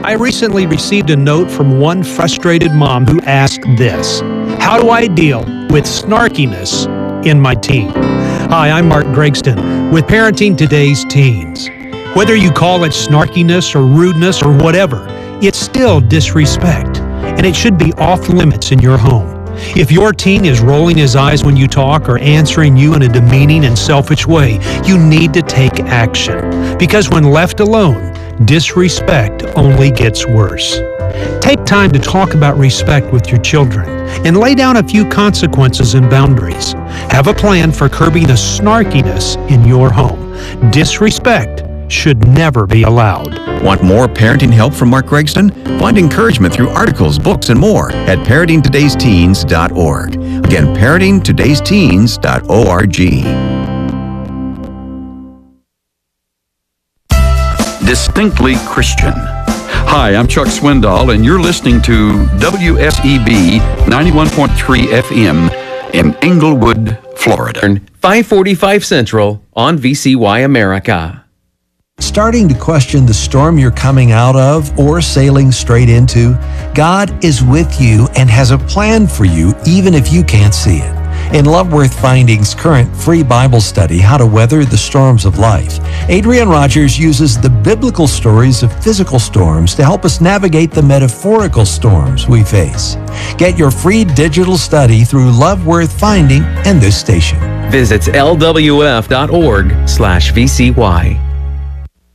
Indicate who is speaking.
Speaker 1: I recently received a note from one frustrated mom who asked this: how do I deal with snarkiness in my teen? Hi, I'm Mark Gregston with Parenting Today's Teens. Whether you call it snarkiness or rudeness or whatever, it's still disrespect, and it should be off limits in your home. If your teen is rolling his eyes when you talk or answering you in a demeaning and selfish way, you need to take action. Because when left alone, disrespect only gets worse. Take time to talk about respect with your children and lay down a few consequences and boundaries. Have a plan for curbing the snarkiness in your home. Disrespect should never be allowed.
Speaker 2: Want more parenting help from Mark Gregston? Find encouragement through articles, books, and more at parentingtodaysteens.org. Again, parentingtodaysteens.org.
Speaker 3: Distinctly Christian. Hi, I'm Chuck Swindoll, and you're listening to WSEB 91.3 FM in Englewood, Florida.
Speaker 4: 545 Central on VCY America.
Speaker 5: Starting to question the storm you're coming out of or sailing straight into? God is with you and has a plan for you even if you can't see it. In Love Worth Finding's current free Bible study, How to Weather the Storms of Life, Adrian Rogers uses the biblical stories of physical storms to help us navigate the metaphorical storms we face. Get your free digital study through Love Worth Finding and this station.
Speaker 4: Visit lwf.org/VCY.